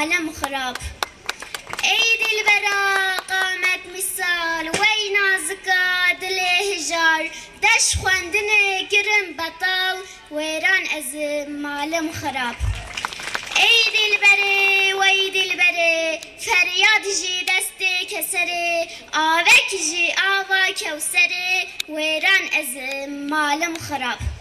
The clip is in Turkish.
malım xarab. Ey dilbera qamet misal vey nazika dile hijar deş xwendine girim betal wêran ez malım xarab. Ey dilbere vey dilbere feryad jî destê keserê avek jî ava kewserê wêran ez malım xarab.